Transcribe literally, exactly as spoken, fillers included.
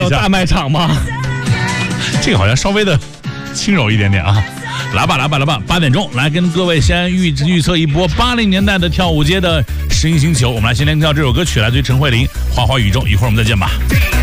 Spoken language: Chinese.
大卖场吗？ 这个好像稍微的轻柔一点点啊。来吧来吧来吧，八点钟来跟各位先预预测一波八零年代的跳舞街的声音星球。我们来先听到这首歌曲，来自于陈慧琳《花花宇宙》，一会儿我们再见吧。